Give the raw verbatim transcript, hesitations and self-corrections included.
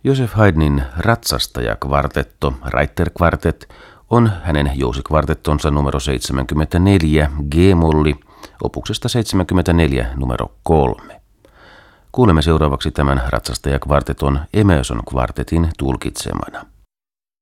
Joseph Haydnin ratsastajakvartetto, Reiter Quartet, on hänen jousikvartettonsa numero seitsemänkymmentäneljä G-molli, opuksesta seitsemänkymmentäneljä numero kolme. Kuulemme seuraavaksi tämän ratsastajakvarteton Emerson kvartetin tulkitsemana.